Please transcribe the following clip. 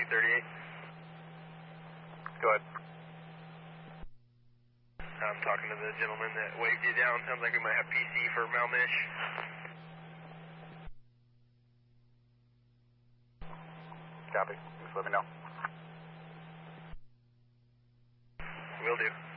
238. Go ahead. I'm talking to the gentleman that waved you down. Sounds like we might have PC for Malmish. Copy. Just let me know. Will do.